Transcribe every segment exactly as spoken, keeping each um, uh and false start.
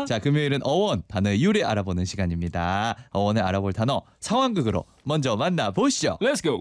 자, 금요일은 어원 단어의 유래 알아보는 시간입니다. 어원을 알아볼 단어 상황극으로 먼저 만나보시죠. Let's go.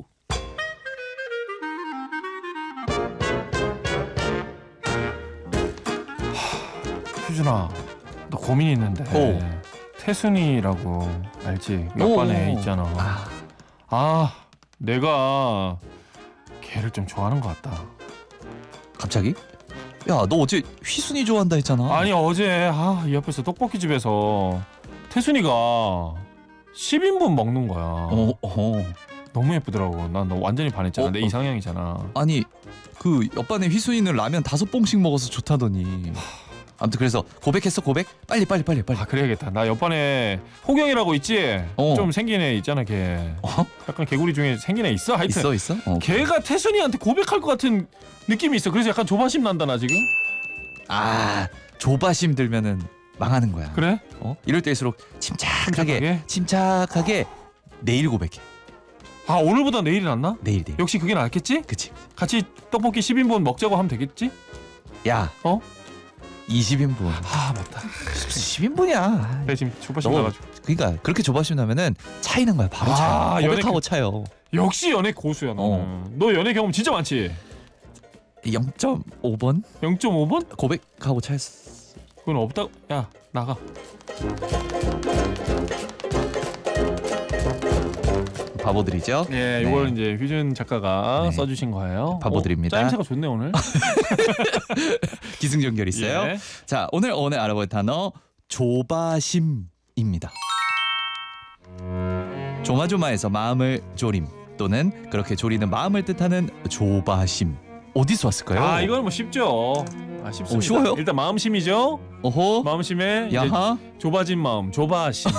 휴준아, 너 고민이 있는데. 오. 태순이라고 알지? 오. 옆반에 있잖아. 아, 아, 내가 걔를 좀 좋아하는 것 같다. 갑자기? 야, 너 어제 휘순이 좋아한다 했잖아. 아니 어제 아, 이 옆에서 떡볶이 집에서 태순이가 십 인분 먹는 거야. 어, 어. 너무 예쁘더라고. 난 너 완전히 반했잖아. 어, 내 어. 이상형이잖아. 아니, 그 옆반에 휘순이는 라면 다섯 봉씩 먹어서 좋다더니. 아무튼 그래서 고백했어, 고백? 빨리 빨리 빨리 빨리. 아 그래야겠다. 나 옆반에 호경이라고 있지? 어. 좀 생긴 애 있잖아 걔. 어? 약간 개구리 중에 생긴 애 있어? 하여튼 있어 있어? 어. 걔가 태순이한테 고백할 것 같은 느낌이 있어. 그래서 약간 조바심 난다 나 지금. 아, 조바심 들면은 망하는 거야. 그래? 어? 이럴 때일수록 침착하게 침착하게? 침착하게 내일 고백해. 아 오늘보다 내일이 낫나? 내일 내일. 역시 그게 낫겠지? 그치. 같이 떡볶이 십 인분 먹자고 하면 되겠지? 야, 어? 이십 인분. 아 맞다. 십 인분이야. 내가 지금 조바심 너- 나가지고. 그러니까 그렇게 조바심 나면은 차이는 거야. 바로 아, 차요. 연애 고백하고 차요. 역시 연애 고수야 너는. 어. 너 연애 경험 진짜 많지? 영 점 오 번 영 점 오 번? 고백하고 차였어. 그건 없다. 야 나가. 바보들이죠. 예, 네. 이걸 이제 휴준 작가가 네. 써주신 거예요. 바보들입니다. 어, 짜임새가 좋네 오늘. 기승전결 있어요. 예. 자, 오늘 오늘 알아볼 단어 조바심입니다. 조마조마해서 마음을 조림 또는 그렇게 조리는 마음을 뜻하는 조바심. 어디서 왔을까요? 아 이거는 뭐 쉽죠. 아 쉽습니다. 어, 쉬워요? 일단 마음심이죠. 어허. 마음심에 이제 야하. 좁아진 마음, 조바심.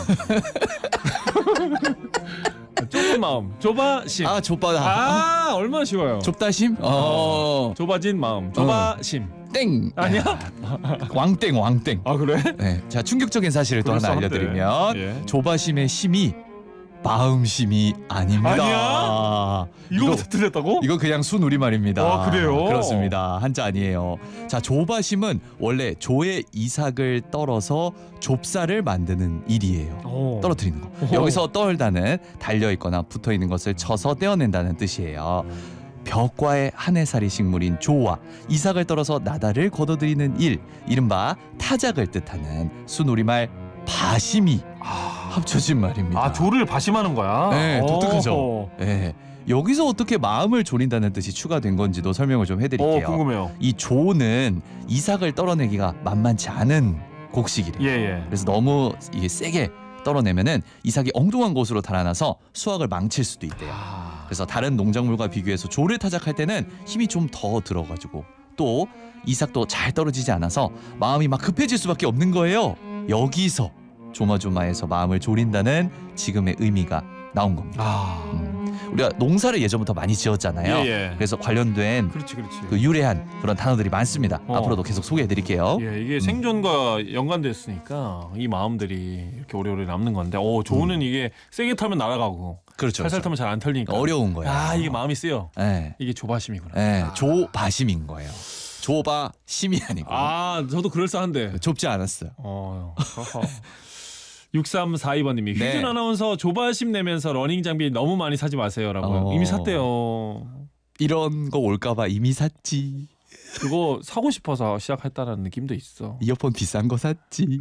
좁은 마음, 조바심. 아, 좁다. 아, 얼마나 쉬워요. 좁다심? 어. 좁아진 마음, 조바심. 땡. 아니야? 왕땡 왕땡. 아 그래? 네. 자, 충격적인 사실을 또 하나 그럴싸한데. 알려드리면 예. 조바심의 심이 마음심이 아닙니다. 아니야? 이거부터 틀렸다고? 이거 그냥 순 우리말입니다. 아, 그래요? 그렇습니다. 한자 아니에요. 자, 조바심은 원래 조의 이삭을 떨어서 좁쌀을 만드는 일이에요. 어. 떨어뜨리는 거. 어허. 여기서 떨다는 달려있거나 붙어있는 것을 쳐서 떼어낸다는 뜻이에요. 벽과의 한 해살이 식물인 조와 이삭을 떨어서 나다를 걷어들이는 일, 이른바 타작을 뜻하는 순우리말 바심이 합쳐진 말입니다. 아 조를 바심하는 거야? 네, 독특하죠. 어. 네, 여기서 어떻게 마음을 조린다는 뜻이 추가된 건지도 설명을 좀 어 해드릴게요. 궁금해요. 이 조는 이삭을 떨어내기가 만만치 않은 곡식이래요. 예예. 그래서 너무 이게 세게 떨어내면은 이삭이 엉뚱한 곳으로 달아나서 수확을 망칠 수도 있대요. 아. 그래서 다른 농작물과 비교해서 조를 타작할 때는 힘이 좀 더 들어가지고 또 이삭도 잘 떨어지지 않아서 마음이 막 급해질 수밖에 없는 거예요. 여기서 조마조마해서 마음을 조린다는 지금의 의미가 나온 겁니다. 아. 음, 우리가 농사를 예전부터 많이 지었잖아요. 예예. 그래서 관련된 그렇지 그렇지. 그 유래한 그런 단어들이 많습니다. 어. 앞으로도 계속 소개해드릴게요. 예, 이게 생존과 연관됐으니까 이 마음들이 이렇게 오래오래 남는 건데, 오 조는 이게 세게 타면 날아가고 그렇죠. 살살 그렇죠. 타면 잘 안 털리니까 어려운 거예요. 아 이게 마음이 쓰여. 네. 이게 조바심이구나. 네, 아. 조바심인 거예요. 조바심이 아니고 아 저도 그럴싸한데. 좁지 않았어요. 어. 허허. 육삼사이 번님이 네. 휴준 아나운서 조바심 내면서 러닝 장비 너무 많이 사지 마세요라고요. 어. 이미 샀대요. 이런 거 올까봐 이미 샀지. 그거 사고 싶어서 시작했다는 느낌도 있어. 이어폰 비싼 거 샀지.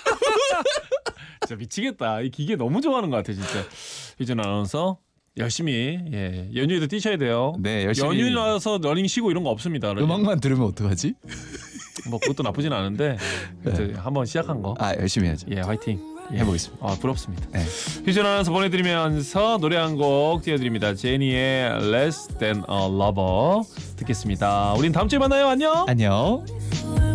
진짜 미치겠다. 이 기계 너무 좋아하는 것 같아 진짜. 휴준 아나운서 열심히 예 연휴에도 뛰셔야 돼요. 네, 열심히. 연휴라서 러닝 쉬고 이런 거 없습니다. 음악만 들으면 어떡하지? 뭐 그것도 나쁘진 않은데 네. 한번 시작한 거. 아, 열심히 해야죠. 예 화이팅. 예. 해보겠습니다. 아 부럽습니다. 네. 휴전 아나운서 보내드리면서 노래 한 곡 띄워드립니다. 제니의 Less Than a Lover 듣겠습니다. 우린 다음 주에 만나요. 안녕. 안녕.